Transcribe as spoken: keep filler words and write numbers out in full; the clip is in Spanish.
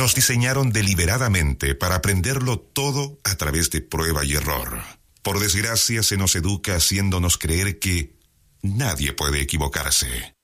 Nos diseñaron deliberadamente para aprenderlo todo a través de prueba y error. Por desgracia, se nos educa haciéndonos creer que nadie puede equivocarse.